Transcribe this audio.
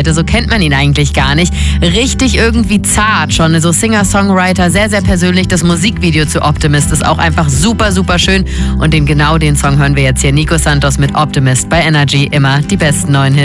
Seite. So kennt man ihn eigentlich gar nicht. Richtig irgendwie zart schon, so Singer-Songwriter, sehr, sehr persönlich. Das Musikvideo zu Optimist ist auch einfach super, super schön. Und den Song hören wir jetzt hier. Nico Santos mit Optimist bei Energy. Immer die besten neuen Hits.